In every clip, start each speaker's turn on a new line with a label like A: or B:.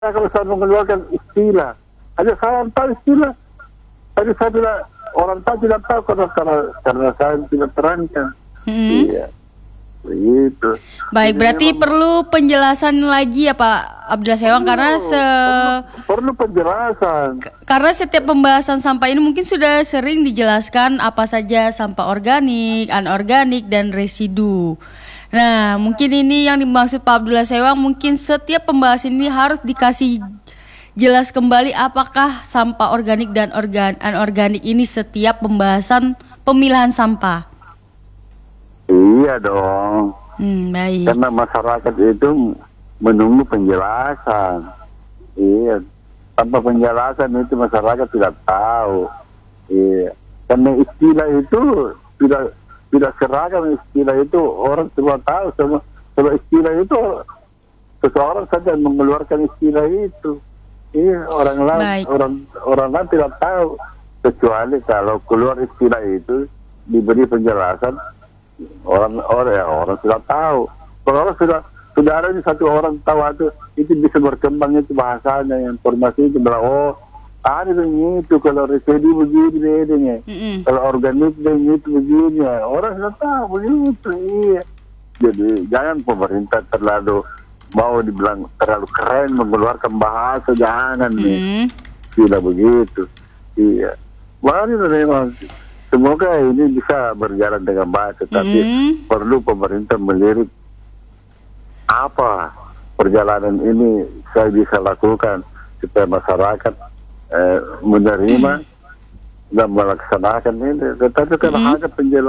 A: kalau saya mengeluarkan istilah, hanya saya yang tahu istilah. Tapi saya tidak, orang tahu tidak tahu karena saya tidak terangkan. Iya, begitu.
B: Baik,
A: Jadi
B: berarti
A: memang
B: perlu penjelasan lagi ya Pak Abdullah Sewang
A: perlu penjelasan.
B: karena setiap pembahasan sampah ini mungkin sudah sering dijelaskan apa saja sampah organik, anorganik dan residu. Nah, mungkin ini yang dimaksud Pak Abdullah Sewang, mungkin setiap pembahasan ini harus dikasih jelas kembali apakah sampah organik dan anorganik ini setiap pembahasan pemilahan sampah.
A: Iya dong.
B: Baik.
A: Karena masyarakat itu menunggu penjelasan. Iya. Tanpa penjelasan itu masyarakat tidak tahu. Iya. Karena istilah itu tidak seragam, istilah itu orang semua tahu semua. Kalau istilah itu seseorang saja mengeluarkan istilah itu. Iya, orang lain tidak tahu, kecuali kalau keluar istilah itu diberi penjelasan orang sudah tahu. Kalau orang sudah ada satu orang tahu itu bisa berkembang itu bahasanya, informasi itu bahwa ada begitu, kalau residu begini, kalau organik begitu begini, orang sudah tahu begitu. Iya. Jadi jangan pemerintah terlalu mau dibilang terlalu keren mengeluarkan bahasa, jangan nih. Tidak begitu. Iya. Mari memang semoga ini bisa berjalan dengan baik, tetapi perlu pemerintah melirik apa perjalanan ini saya bisa lakukan supaya masyarakat menerima dan melaksanakan ini. Tetapi kalau hanya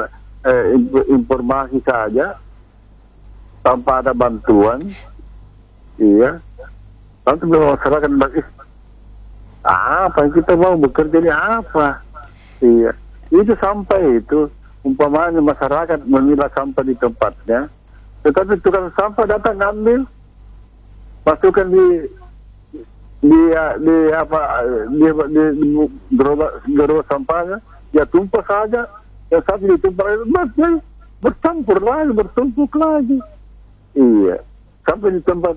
A: informasi saja tanpa ada bantuan, iya, nanti masyarakat apa yang kita mau bekerja ini apa? Iya, itu sampai itu umpamanya masyarakat memilah sampah di tempatnya, tetapi tukang sampah datang ngambil, masukkan di gerobak sampahnya, ya tumpah saja, yang satu ditumpah itu bercampur lagi, bertumpuk lagi. Iya. Sampai di tempat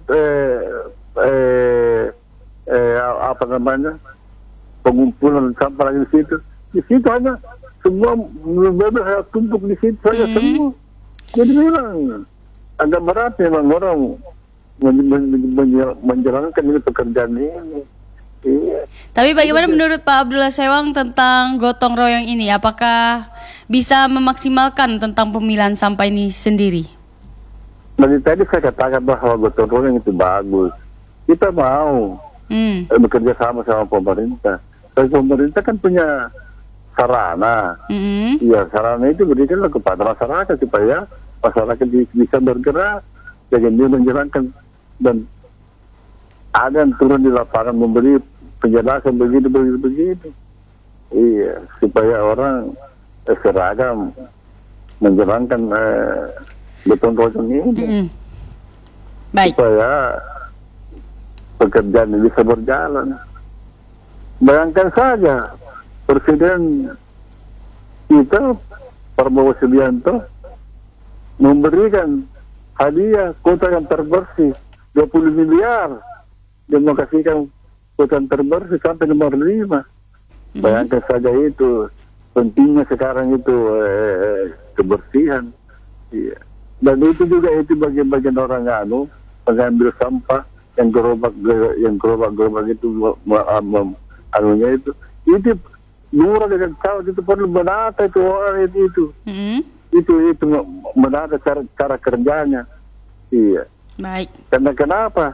A: pengumpulan sampah lagi di situ. Di situ hanya semua bebel tumpuk di situ saja semua. Jadi memang agak berat memang orang menjalankan ini pekerjaan ini. Iya.
B: Tapi bagaimana menurut Pak Abdullah Sewang tentang gotong royong ini? Apakah bisa memaksimalkan tentang pemilahan sampah ini sendiri?
A: Dari tadi saya katakan bahwa gotong royong itu bagus. Kita mau bekerja sama pemerintah. Tapi pemerintah kan punya sarana. Iya, sarana itu berikanlah kepada masyarakat supaya masyarakat bisa bergerak. Jangan dia menjalankan dan ada yang turun di lapangan memberi penjelasan begitu. Iya, supaya orang seragam menjalankan gotong royong ini.
B: Baik.
A: Supaya pekerjaan ini bisa berjalan. Bayangkan saja Presiden kita Prabowo Subianto memberikan hadiah kota yang terbersih 20 miliar. Dia mau kasihkan kota yang terbersih sampai nomor 5. Bayangkan saja itu pentingnya sekarang itu kebersihan. Iya. Dan itu juga itu bagian-bagian orang mengambil sampah yang gerobak itu anunya itu murah dengan caut itu perlu menata itu orang itu itu menata cara kerjanya. Iya.
B: Baik.
A: Karena kenapa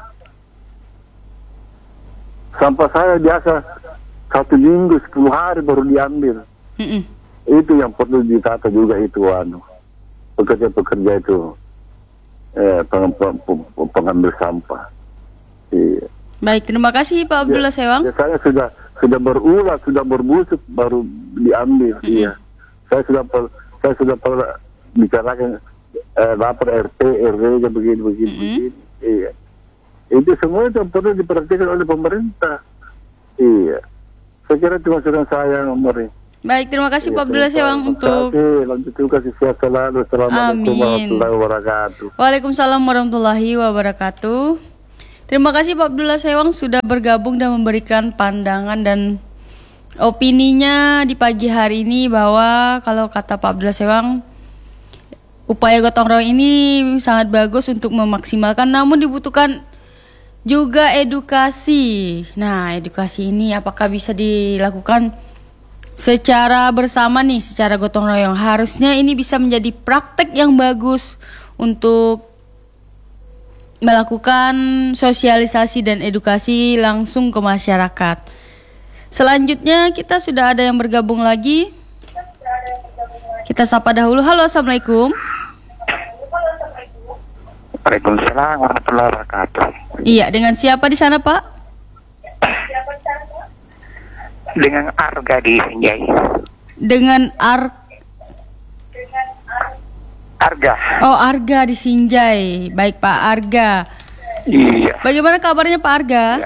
A: sampah saya biasa 1 minggu 10 hari baru diambil. Itu yang perlu ditata juga itu pekerja itu pengambil sampah. Iya.
B: Baik, terima kasih Pak Abdullah Sewang.
A: Ya, saya sudah berulang, sudah berbusuk baru diambil. Iya. Saya sudah pernah bicarakan lapor RT, RW begini. Iya. Itu semua itu perlu diperhatikan oleh pemerintah. Iya. Saya kira itu masukan saya, Mori.
B: Baik, terima kasih Pak Abdullah Sewang untuk
A: terima kasih sehat selalu. Assalamualaikum warahmatullahi wabarakatuh.
B: Waalaikumsalam warahmatullahi wabarakatuh. Terima kasih Pak Abdullah Sewang sudah bergabung dan memberikan pandangan dan opininya di pagi hari ini, bahwa kalau kata Pak Abdullah Sewang, upaya gotong royong ini sangat bagus untuk memaksimalkan, namun dibutuhkan juga edukasi. Nah, edukasi ini apakah bisa dilakukan secara bersama nih, secara gotong royong? Harusnya ini bisa menjadi praktek yang bagus untuk melakukan sosialisasi dan edukasi langsung ke masyarakat. Selanjutnya kita sudah ada yang bergabung lagi. Kita sapa dahulu. Halo, Assalamualaikum.
A: Waalaikumsalam warahmatullahi wabarakatuh.
B: Iya, dengan siapa di sana, Pak?
A: Dengan Arga di Sinjai.
B: Dengan
A: Arga.
B: Oh, Arga di Sinjai. Baik, Pak Arga.
A: Iya.
B: Bagaimana kabarnya Pak Arga?
A: Ya.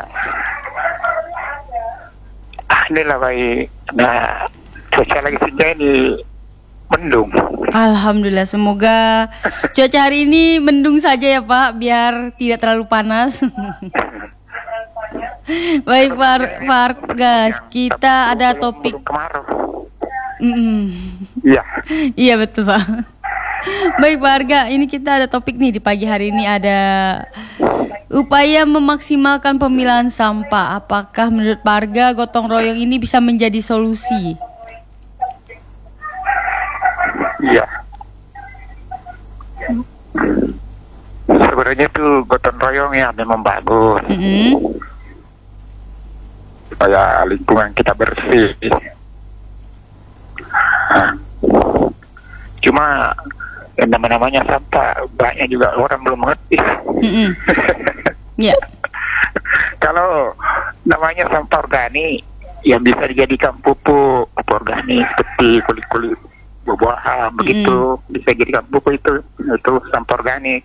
A: Alhamdulillah baik. Nah, cuaca lagi Sinjai ini mendung.
B: Alhamdulillah, semoga cuaca hari ini mendung saja ya Pak, biar tidak terlalu panas. Baik Pak Arga, kita ada topik.
A: Kemarau.
B: Iya. Iya betul Pak. Baik Pak Arga, ini kita ada topik nih di pagi hari ini, ada upaya memaksimalkan pemilahan sampah. Apakah menurut Pak Arga gotong royong ini bisa menjadi solusi?
A: Iya. Sebenarnya itu gotong royong ya memang bagus. Supaya lingkungan kita bersih. Nah, cuma yang namanya sampah banyak juga orang belum mengerti.
B: Ya.
A: Kalau namanya sampah organik yang bisa dijadikan pupuk organik seperti kulit-kulit buah-buahan begitu, bisa jadikan pupuk itu sampah organik.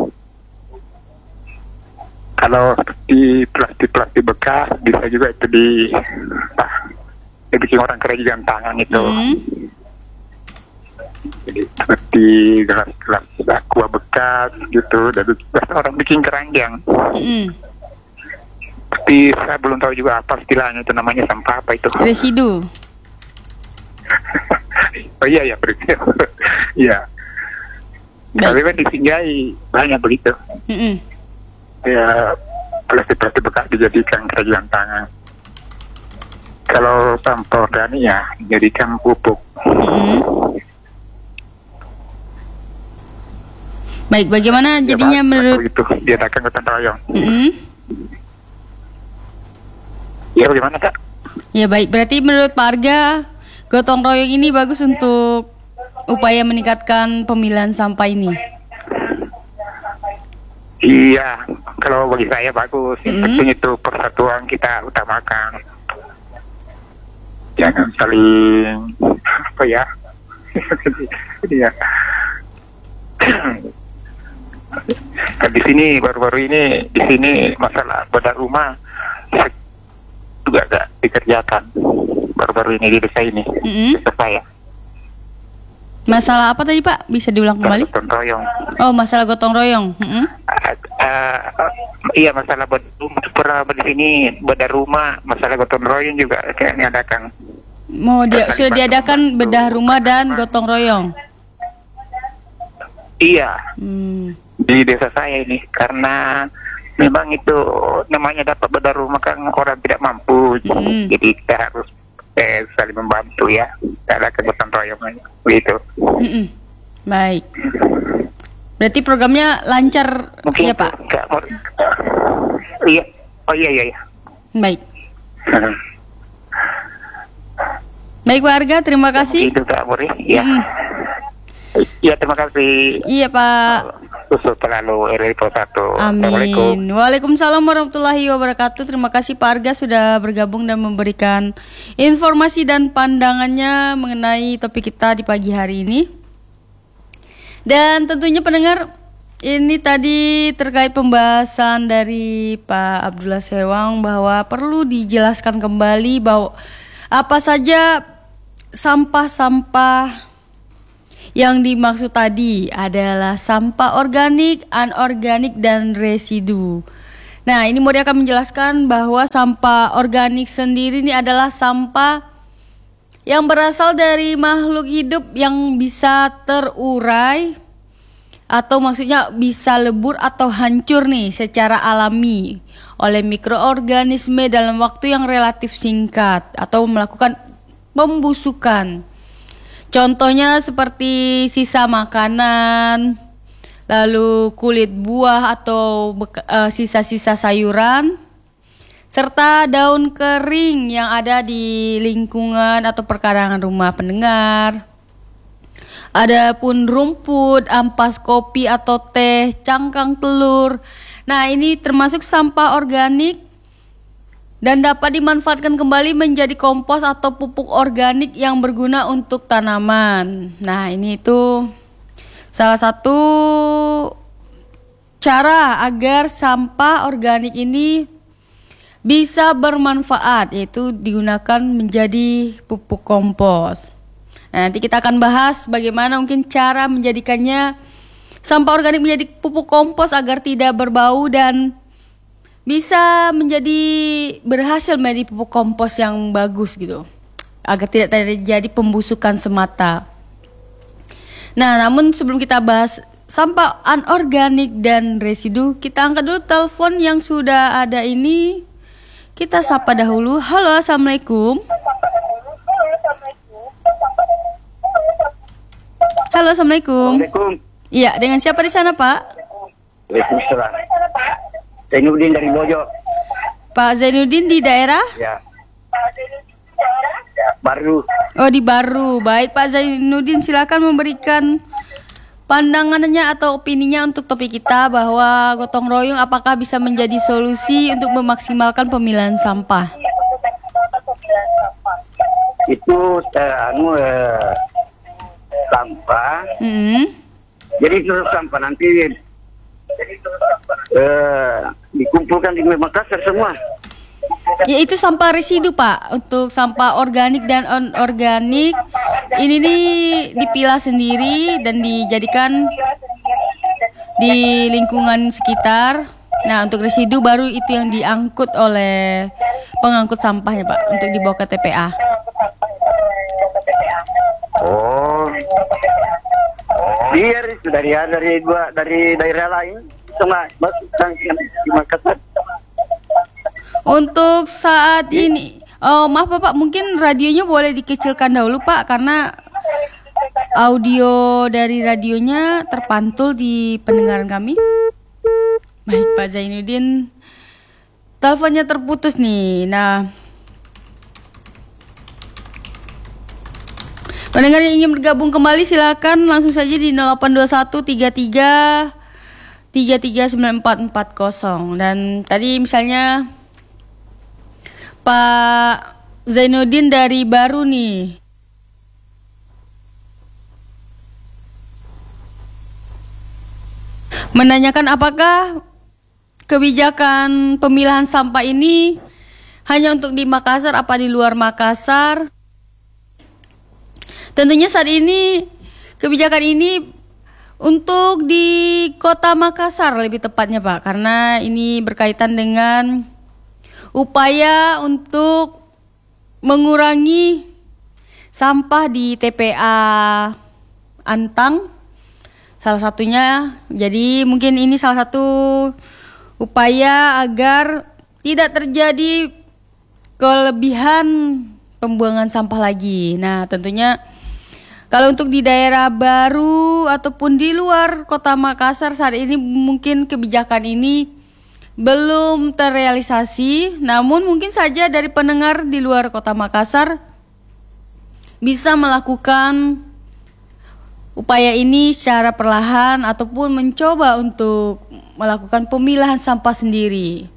A: Kalau seperti plastik bekas bisa juga itu dibikin orang kerajinan tangan itu. Jadi seperti gelas aqua bekas gitu, dan orang bikin keranjang. Seperti saya belum tahu juga apa istilahnya itu, namanya sampah apa itu?
B: Residu.
A: Oh iya ya, iya. Tapi kan di Sinjai banyak begitu. Ya, plastik bekas dijadikan kerajinan tangan. Kalau sampah organik ya dijadikan pupuk.
B: Baik, bagaimana jadinya menurut
A: itu diadakan gotong royong? Ya bagaimana Kak?
B: Ya baik, berarti menurut Pak Arga gotong royong ini bagus untuk upaya meningkatkan pemilahan sampah ini.
A: Iya, kalau bagi saya bagus. Yang penting itu persatuan kita utamakan. Jangan saling apa ya? Iya. Kan di sini baru-baru ini di sini masalah bedah rumah juga agak dikerjakan baru-baru ini di desa ini. Desa saya.
B: Masalah apa tadi Pak? Bisa diulang kembali?
A: Gotong royong.
B: Oh, masalah gotong royong.
A: Iya, masalah bedah rumah di sini, bedah rumah, masalah gotong royong juga kayak diadakan.
B: Sudah diadakan bedah rumah dan gotong royong.
A: Iya. Di desa saya ini, karena memang itu namanya dapat bedah rumah kan orang tidak mampu, jadi kita harus saling membantu ya, ada gotong royong begitu.
B: Baik. Berarti programnya lancar.
A: Mungkin
B: ya Pak?
A: Iya. Oh iya.
B: Baik. Baik Pak Arga, terima kasih.
A: Itu Kak Muri. Iya. Iya, terima kasih.
B: Iya Pak.
A: Khusus terlalu RI1.
B: Amin. Waalaikumsalam warahmatullahi wabarakatuh. Terima kasih Pak Arga sudah bergabung dan memberikan informasi dan pandangannya mengenai topik kita di pagi hari ini. Dan tentunya pendengar, ini tadi terkait pembahasan dari Pak Abdullah Sewang bahwa perlu dijelaskan kembali bahwa apa saja sampah-sampah yang dimaksud tadi adalah sampah organik, anorganik, dan residu. Nah, ini Modi akan menjelaskan bahwa sampah organik sendiri ini adalah sampah yang berasal dari makhluk hidup yang bisa terurai atau maksudnya bisa lebur atau hancur nih secara alami oleh mikroorganisme dalam waktu yang relatif singkat atau melakukan pembusukan. Contohnya seperti sisa makanan, lalu kulit buah atau sisa-sisa sayuran, serta daun kering yang ada di lingkungan atau perkarangan rumah pendengar. Adapun rumput, ampas kopi atau teh, cangkang telur. Nah, ini termasuk sampah organik dan dapat dimanfaatkan kembali menjadi kompos atau pupuk organik yang berguna untuk tanaman. Nah, ini itu salah satu cara agar sampah organik ini bisa bermanfaat, yaitu digunakan menjadi pupuk kompos. Nah, nanti kita akan bahas bagaimana mungkin cara menjadikannya sampah organik menjadi pupuk kompos agar tidak berbau dan bisa berhasil menjadi pupuk kompos yang bagus gitu, agar tidak terjadi pembusukan semata. Nah, namun sebelum kita bahas sampah anorganik dan residu, kita angkat dulu telepon yang sudah ada ini. Kita sapa dahulu. Halo, assalamualaikum. Halo, assalamualaikum.
C: Assalamualaikum.
B: Iya, dengan siapa di sana, Pak?
C: Waalaikumsalam. Zainuddin dari Bojo.
B: Pak Zainuddin di daerah?
C: Ya. Baru.
B: Oh, di Baru. Baik, Pak Zainuddin, silakan memberikan pandangannya atau opininya untuk topik kita bahwa gotong royong apakah bisa menjadi solusi untuk memaksimalkan pemilahan sampah?
C: Itu sampah. Jadi itu sampah nanti dikumpulkan di Makassar semua.
B: Ya, itu sampah residu, Pak. Untuk sampah organik dan anorganik ini nih dipilah sendiri dan dijadikan di lingkungan sekitar. Nah, untuk residu baru itu yang diangkut oleh pengangkut sampahnya, Pak, untuk dibawa ke TPA.
C: Oh. Biar itu dari daerah lain sama di Makassar.
B: Untuk saat ini, maaf Bapak, mungkin radionya boleh dikecilkan dahulu Pak, karena audio dari radionya terpantul di pendengaran kami. Baik Pak Zainuddin, teleponnya terputus nih. Nah, pendengar yang ingin bergabung kembali silakan langsung saja di 0821 33 9440. Dan tadi misalnya Pak Zainuddin dari Baru nih. Menanyakan apakah kebijakan pemilahan sampah ini hanya untuk di Makassar apa di luar Makassar? Tentunya saat ini kebijakan ini untuk di Kota Makassar lebih tepatnya Pak, karena ini berkaitan dengan upaya untuk mengurangi sampah di TPA Antang salah satunya. Jadi mungkin ini salah satu upaya agar tidak terjadi kelebihan pembuangan sampah lagi. Nah, tentunya kalau untuk di daerah Baru ataupun di luar Kota Makassar saat ini mungkin kebijakan ini belum terrealisasi, namun mungkin saja dari pendengar di luar Kota Makassar bisa melakukan upaya ini secara perlahan ataupun mencoba untuk melakukan pemilahan sampah sendiri.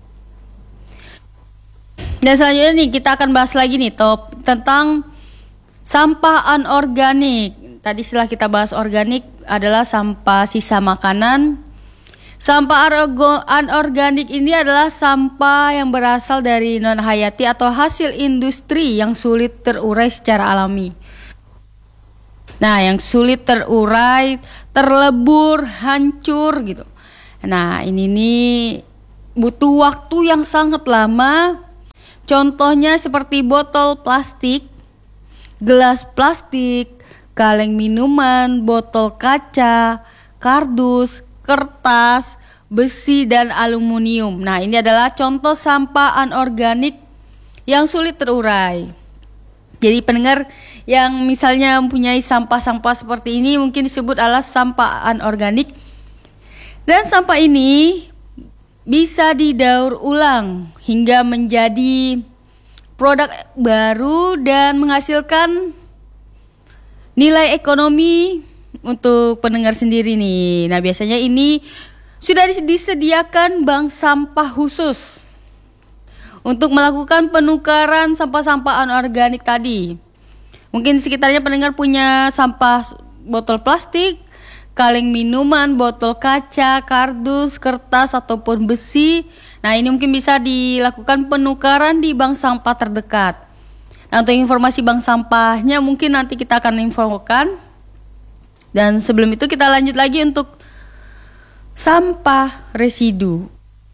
B: Dan selanjutnya nih kita akan bahas lagi nih tentang sampah anorganik. Tadi setelah kita bahas organik adalah sampah sisa makanan. Sampah anorganik ini adalah sampah yang berasal dari non-hayati atau hasil industri yang sulit terurai secara alami. Nah, yang sulit terurai, terlebur, hancur gitu. Nah, ini nih butuh waktu yang sangat lama. Contohnya seperti botol plastik, gelas plastik, kaleng minuman, botol kaca, kardus, kertas, besi, dan aluminium. Nah, ini adalah contoh sampah anorganik yang sulit terurai. Jadi pendengar yang misalnya mempunyai sampah-sampah seperti ini mungkin disebut adalah sampah anorganik. Dan sampah ini bisa didaur ulang hingga menjadi produk baru dan menghasilkan nilai ekonomi untuk pendengar sendiri nih. Nah, biasanya ini sudah disediakan bank sampah khusus untuk melakukan penukaran sampah-sampah anorganik tadi. Mungkin sekitarnya pendengar punya sampah botol plastik, kaleng minuman, botol kaca, kardus, kertas, ataupun besi. Nah, ini mungkin bisa dilakukan penukaran di bank sampah terdekat. Nah, untuk informasi bank sampahnya mungkin nanti kita akan infokan. Dan sebelum itu kita lanjut lagi untuk sampah residu.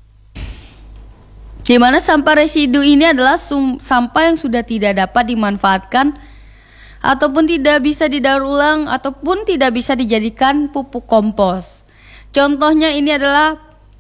B: Di mana sampah residu ini adalah sampah yang sudah tidak dapat dimanfaatkan ataupun tidak bisa didaur ulang ataupun tidak bisa dijadikan pupuk kompos. Contohnya ini adalah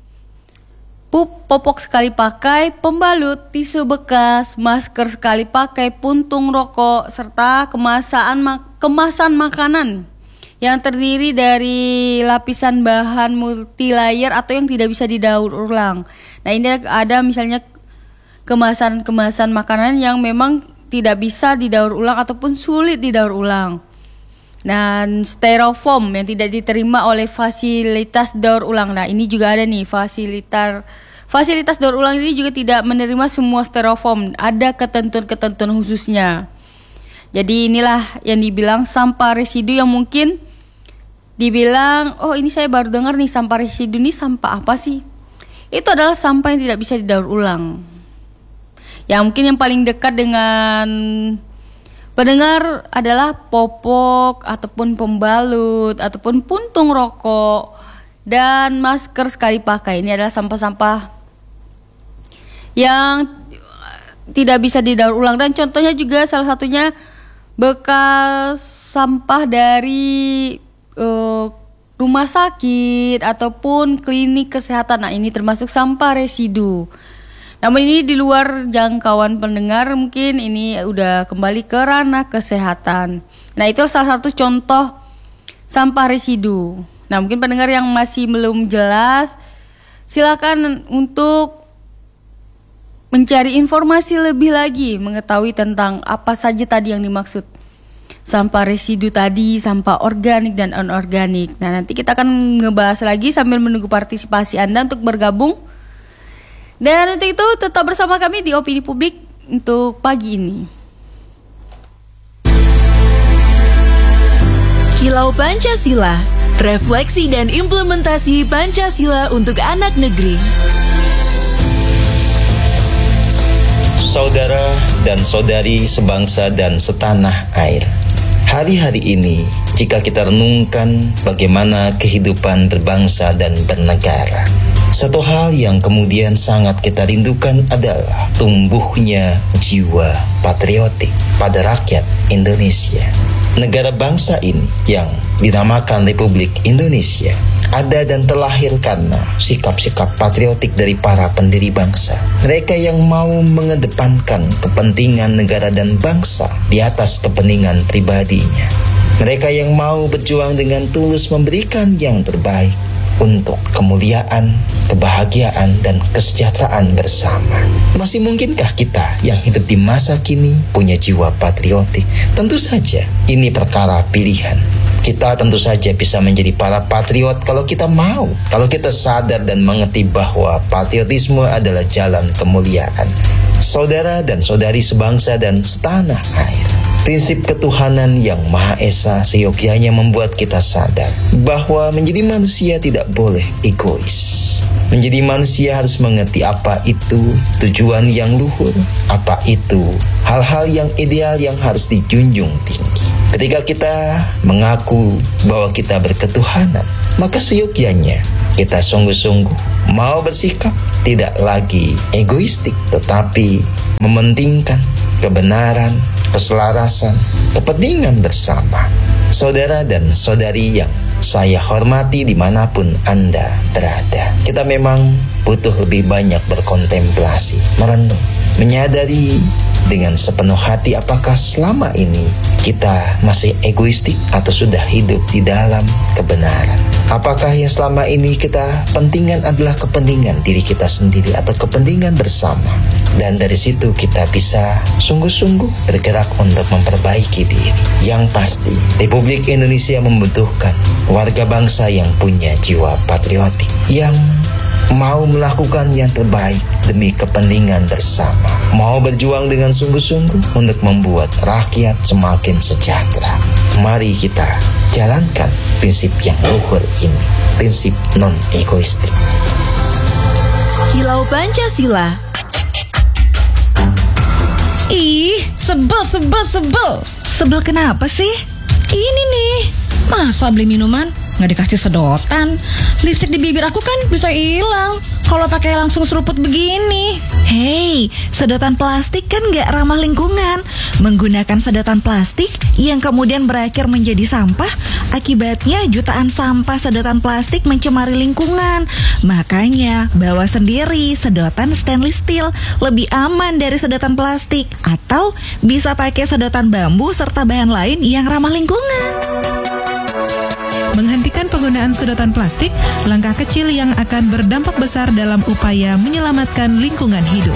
B: popok sekali pakai, pembalut, tisu bekas, masker sekali pakai, puntung rokok, serta kemasan makanan yang terdiri dari lapisan bahan multilayer atau yang tidak bisa didaur ulang. Nah, ini ada misalnya kemasan makanan yang memang tidak bisa didaur ulang ataupun sulit didaur ulang. Dan styrofoam yang tidak diterima oleh fasilitas daur ulang. Nah, ini juga ada nih fasilitas daur ulang ini juga tidak menerima semua styrofoam. Ada ketentuan-ketentuan khususnya. Jadi inilah yang dibilang sampah residu yang mungkin dibilang, oh ini saya baru dengar nih sampah residu ini sampah apa sih? Itu adalah sampah yang tidak bisa didaur ulang. Yang mungkin yang paling dekat dengan pendengar adalah popok ataupun pembalut ataupun puntung rokok dan masker sekali pakai. Ini adalah sampah-sampah yang tidak bisa didaur ulang. Dan contohnya juga salah satunya bekas sampah dari rumah sakit ataupun klinik kesehatan. Nah, ini termasuk sampah residu. Namun ini di luar jangkauan pendengar, mungkin ini udah kembali ke ranah kesehatan. Nah, itu salah satu contoh sampah residu. Nah, mungkin pendengar yang masih belum jelas, silakan untuk mencari informasi lebih lagi, mengetahui tentang apa saja tadi yang dimaksud. Sampah residu tadi, sampah organik dan anorganik. Nah, nanti kita akan ngebahas lagi sambil menunggu partisipasi Anda untuk bergabung. Dan untuk itu tetap bersama kami di Opini Publik untuk pagi ini.
D: Kilau Pancasila, refleksi dan implementasi Pancasila untuk anak negeri.
E: Saudara dan saudari sebangsa dan setanah air, hari-hari ini jika kita renungkan bagaimana kehidupan berbangsa dan bernegara, satu hal yang kemudian sangat kita rindukan adalah tumbuhnya jiwa patriotik pada rakyat Indonesia. Negara bangsa ini yang dinamakan Republik Indonesia ada dan terlahir karena sikap-sikap patriotik dari para pendiri bangsa. Mereka yang mau mengedepankan kepentingan negara dan bangsa di atas kepentingan pribadinya. Mereka yang mau berjuang dengan tulus memberikan yang terbaik untuk kemuliaan, kebahagiaan, dan kesejahteraan bersama. Masih mungkinkah kita yang hidup di masa kini punya jiwa patriotik? Tentu saja, ini perkara pilihan. Kita tentu saja bisa menjadi para patriot kalau kita mau, kalau kita sadar dan mengerti bahwa patriotisme adalah jalan kemuliaan. Saudara dan saudari sebangsa dan setanah air, prinsip ketuhanan yang Maha Esa seyogyanya membuat kita sadar bahwa menjadi manusia tidak boleh egois. Menjadi manusia harus mengerti apa itu tujuan yang luhur, apa itu hal-hal yang ideal yang harus dijunjung tinggi. Ketika kita mengaku bahwa kita berketuhanan, maka seyogyanya kita sungguh-sungguh mau bersikap tidak lagi egoistik, tetapi mementingkan kebenaran, keselarasan, kepentingan bersama. Saudara dan saudari yang saya hormati dimanapun Anda berada, kita memang butuh lebih banyak berkontemplasi, merenung, menyadari dengan sepenuh hati apakah selama ini kita masih egoistik atau sudah hidup di dalam kebenaran. Apakah yang selama ini kita pentingkan adalah kepentingan diri kita sendiri atau kepentingan bersama. Dan dari situ kita bisa sungguh-sungguh bergerak untuk memperbaiki diri. Yang pasti, Republik Indonesia membutuhkan warga bangsa yang punya jiwa patriotik, yang mau melakukan yang terbaik demi kepentingan bersama, mau berjuang dengan sungguh-sungguh untuk membuat rakyat semakin sejahtera. Mari kita jalankan prinsip yang luhur ini, prinsip non-egoistik.
D: Kilau Pancasila.
F: Ih, sebel. Sebel kenapa sih? Ini nih, masa beli minuman nggak dikasih sedotan? Lipstik di bibir aku kan bisa hilang kalau pakai langsung seruput begini.
G: Hei, sedotan plastik kan nggak ramah lingkungan. Menggunakan sedotan plastik yang kemudian berakhir menjadi sampah, akibatnya jutaan sampah sedotan plastik mencemari lingkungan. Makanya, bawa sendiri sedotan stainless steel, lebih aman dari sedotan plastik. Atau bisa pakai sedotan bambu serta bahan lain yang ramah lingkungan.
H: Menghentikan penggunaan sedotan plastik, langkah kecil yang akan berdampak besar dalam upaya menyelamatkan lingkungan hidup.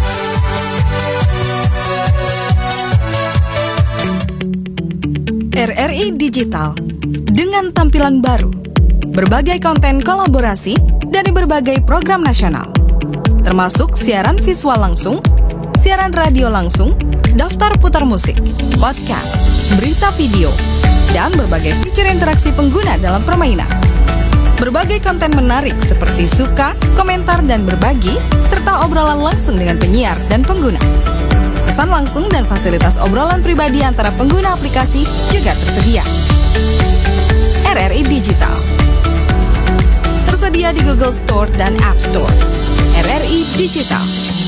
I: RRI Digital dengan tampilan baru, berbagai konten kolaborasi dari berbagai program nasional, termasuk siaran visual langsung, siaran radio langsung, daftar putar musik, podcast, berita video, dan berbagai fitur interaksi pengguna dalam permainan. Berbagai konten menarik seperti suka, komentar, dan berbagi, serta obrolan langsung dengan penyiar dan pengguna. Pesan langsung dan fasilitas obrolan pribadi antara pengguna aplikasi juga tersedia. RRI Digital tersedia di Google Store dan App Store. RRI Digital.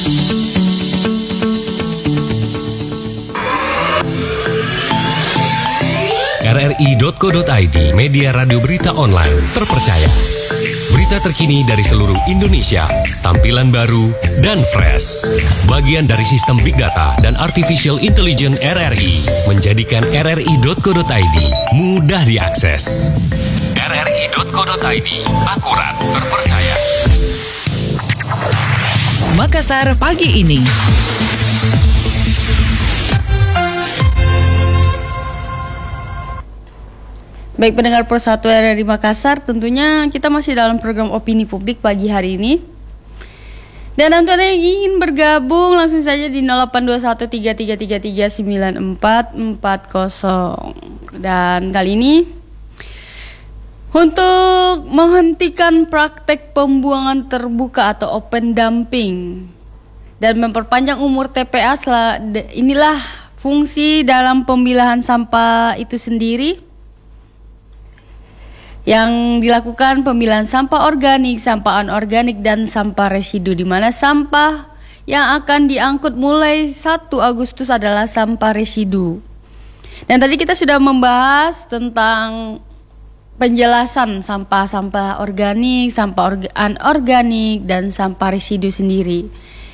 J: RRI.co.id, media radio berita online terpercaya. Berita terkini dari seluruh Indonesia, tampilan baru dan fresh. Bagian dari sistem Big Data dan Artificial Intelligence RRI, menjadikan RRI.co.id mudah diakses. RRI.co.id, akurat, terpercaya.
D: Makassar pagi ini.
B: Baik pendengar Persatu RRI Makassar, tentunya kita masih dalam program Opini Publik pagi hari ini. Dan tentunya yang ingin bergabung langsung saja di 082133339440. Dan kali ini untuk menghentikan praktek pembuangan terbuka atau open dumping dan memperpanjang umur TPA, inilah fungsi dalam pemilahan sampah itu sendiri, yang dilakukan pemilahan sampah organik, sampah anorganik, dan sampah residu, di mana sampah yang akan diangkut mulai 1 Agustus adalah sampah residu. Dan tadi kita sudah membahas tentang penjelasan sampah-sampah organik, sampah anorganik, dan sampah residu sendiri.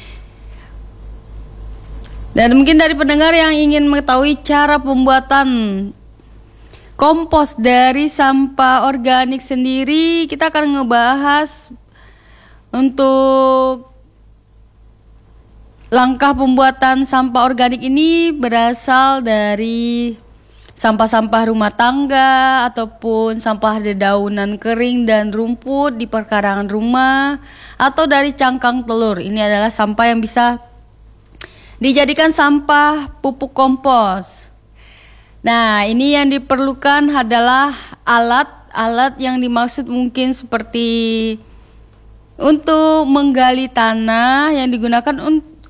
B: Dan mungkin dari pendengar yang ingin mengetahui cara pembuatan kompos dari sampah organik sendiri, kita akan ngebahas untuk langkah pembuatan sampah organik ini berasal dari sampah-sampah rumah tangga ataupun sampah dedaunan kering dan rumput di perkarangan rumah atau dari cangkang telur. Ini adalah sampah yang bisa dijadikan sampah pupuk kompos. Nah, ini yang diperlukan adalah alat yang dimaksud mungkin seperti untuk menggali tanah yang digunakan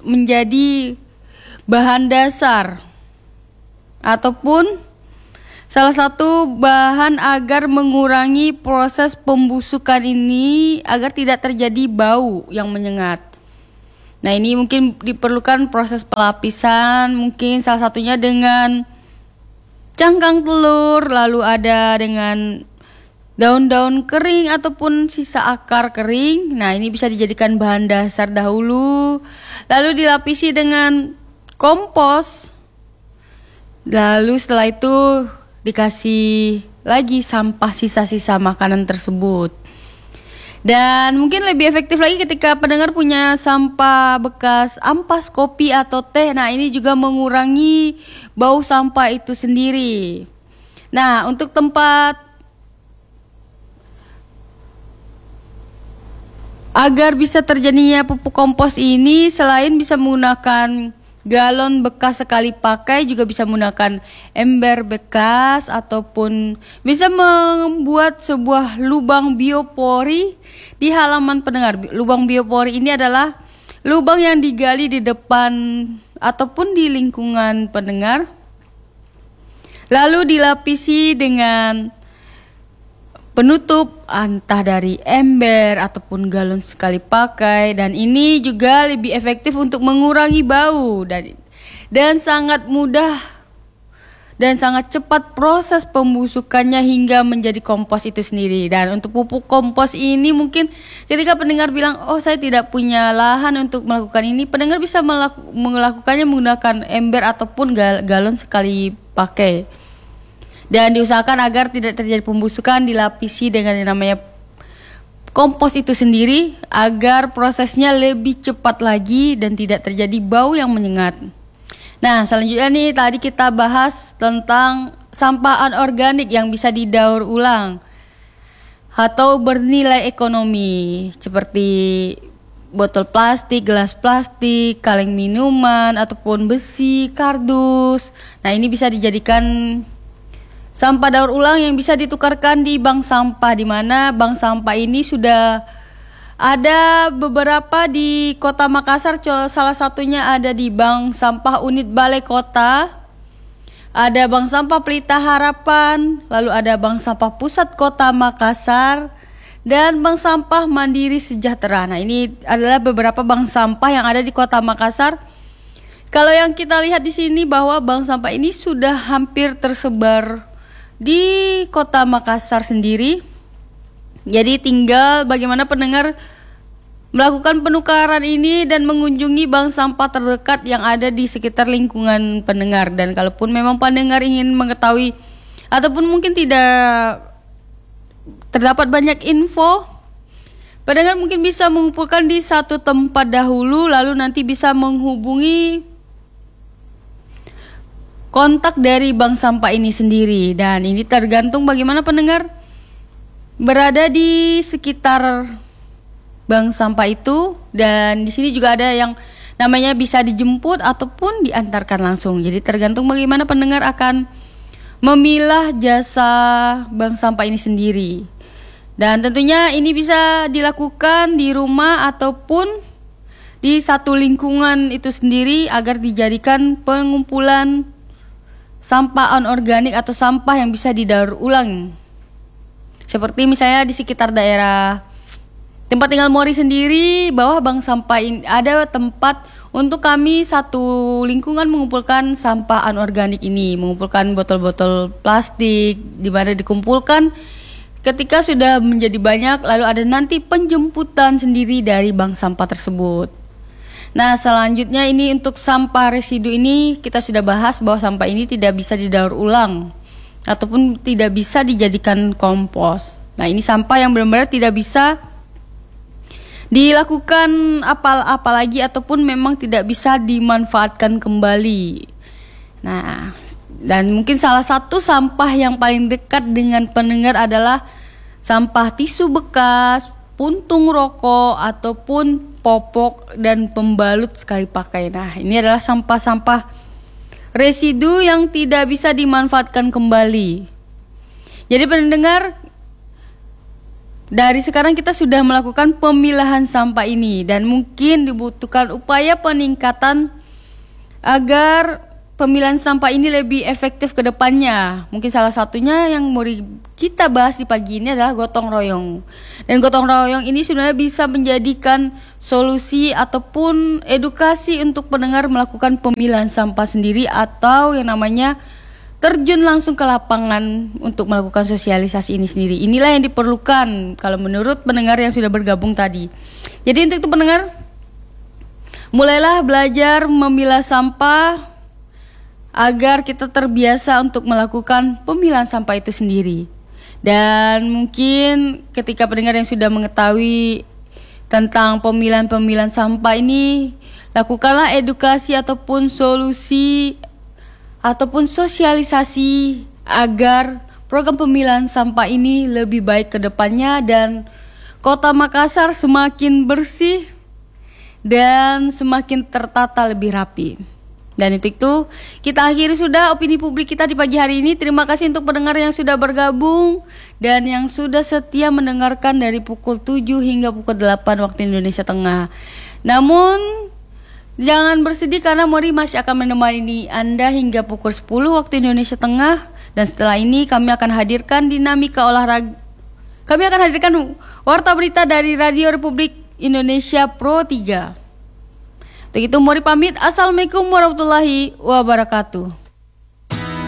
B: menjadi bahan dasar ataupun salah satu bahan agar mengurangi proses pembusukan ini agar tidak terjadi bau yang menyengat. Nah, ini mungkin diperlukan proses pelapisan, mungkin salah satunya dengan cangkang telur, lalu ada dengan daun-daun kering ataupun sisa akar kering. Nah, ini bisa dijadikan bahan dasar dahulu, lalu dilapisi dengan kompos. Lalu setelah itu dikasih lagi sampah sisa-sisa makanan tersebut. Dan mungkin lebih efektif lagi ketika pendengar punya sampah bekas ampas kopi atau teh. Nah, ini juga mengurangi bau sampah itu sendiri. Nah, untuk tempat agar bisa terjadinya pupuk kompos ini, selain bisa menggunakan galon bekas sekali pakai, juga bisa menggunakan ember bekas ataupun bisa membuat sebuah lubang biopori di halaman pendengar. Lubang biopori ini adalah lubang yang digali di depan ataupun di lingkungan pendengar, lalu dilapisi dengan penutup entah dari ember ataupun galon sekali pakai, dan ini juga lebih efektif untuk mengurangi bau dan sangat mudah dan sangat cepat proses pembusukannya hingga menjadi kompos itu sendiri. Dan untuk pupuk kompos ini mungkin ketika pendengar bilang, oh saya tidak punya lahan untuk melakukan ini, pendengar bisa melakukannya menggunakan ember ataupun galon sekali pakai. Dan diusahakan agar tidak terjadi pembusukan, dilapisi dengan yang namanya kompos itu sendiri agar prosesnya lebih cepat lagi dan tidak terjadi bau yang menyengat. Nah, selanjutnya nih tadi kita bahas tentang sampah anorganik yang bisa didaur ulang atau bernilai ekonomi seperti botol plastik, gelas plastik, kaleng minuman ataupun besi, kardus. Nah, ini bisa dijadikan sampah daur ulang yang bisa ditukarkan di bank sampah, di mana bank sampah ini sudah ada beberapa di Kota Makassar. Salah satunya ada di Bank Sampah Unit Balai Kota, ada Bank Sampah Pelita Harapan, lalu ada Bank Sampah Pusat Kota Makassar, dan Bank Sampah Mandiri Sejahtera. Nah, ini adalah beberapa bank sampah yang ada di Kota Makassar. Kalau yang kita lihat di sini bahwa bank sampah ini sudah hampir tersebar di Kota Makassar sendiri. Jadi tinggal bagaimana pendengar melakukan penukaran ini dan mengunjungi bank sampah terdekat yang ada di sekitar lingkungan pendengar. Dan kalaupun memang pendengar ingin mengetahui ataupun mungkin tidak terdapat banyak info, pendengar mungkin bisa mengumpulkan di satu tempat dahulu, lalu nanti bisa menghubungi kontak dari bank sampah ini sendiri. Dan ini tergantung bagaimana pendengar berada di sekitar bank sampah itu. Dan di sini juga ada yang namanya bisa dijemput ataupun diantarkan langsung. Jadi tergantung bagaimana pendengar akan memilah jasa bank sampah ini sendiri. Dan tentunya ini bisa dilakukan di rumah ataupun di satu lingkungan itu sendiri agar dijadikan pengumpulan sampah anorganik atau sampah yang bisa didaur ulang. Seperti misalnya di sekitar daerah tempat tinggal Mori sendiri, bawah bank sampah ini ada tempat untuk kami satu lingkungan mengumpulkan sampah anorganik ini, mengumpulkan botol-botol plastik di mana dikumpulkan ketika sudah menjadi banyak, lalu ada nanti penjemputan sendiri dari bank sampah tersebut. Nah, selanjutnya ini untuk sampah residu ini kita sudah bahas bahwa sampah ini tidak bisa didaur ulang ataupun tidak bisa dijadikan kompos. Nah, ini sampah yang benar-benar tidak bisa dilakukan apalagi ataupun memang tidak bisa dimanfaatkan kembali. Nah, dan mungkin salah satu sampah yang paling dekat dengan pendengar adalah sampah tisu bekas, puntung rokok ataupun popok dan pembalut sekali pakai. Nah, ini adalah sampah-sampah residu yang tidak bisa dimanfaatkan kembali. Jadi pendengar, dari sekarang kita sudah melakukan pemilahan sampah ini dan mungkin dibutuhkan upaya peningkatan agar pemilahan sampah ini lebih efektif ke depannya? Mungkin salah satunya yang mau kita bahas di pagi ini adalah gotong royong. Dan gotong royong ini sebenarnya bisa menjadikan solusi ataupun edukasi untuk pendengar melakukan pemilahan sampah sendiri atau yang namanya terjun langsung ke lapangan untuk melakukan sosialisasi ini sendiri. Inilah yang diperlukan kalau menurut pendengar yang sudah bergabung tadi. Jadi untuk itu pendengar, mulailah belajar memilah sampah agar kita terbiasa untuk melakukan pemilahan sampah itu sendiri. Dan mungkin ketika pendengar yang sudah mengetahui tentang pemilahan sampah ini, lakukanlah edukasi ataupun solusi ataupun sosialisasi agar program pemilahan sampah ini lebih baik ke depannya dan Kota Makassar semakin bersih dan semakin tertata lebih rapi. Dan itu kita akhiri sudah opini publik kita di pagi hari ini. Terima kasih untuk pendengar yang sudah bergabung dan yang sudah setia mendengarkan dari pukul 7 hingga pukul 8 waktu Indonesia Tengah. Namun jangan bersedih karena Mori masih akan menemani Anda hingga pukul 10 waktu Indonesia Tengah. Dan setelah ini kami akan hadirkan dinamika olahraga. Kami akan hadirkan warta berita dari Radio Republik Indonesia Pro 3. Untuk itu Mori pamit. Assalamualaikum warahmatullahi wabarakatuh.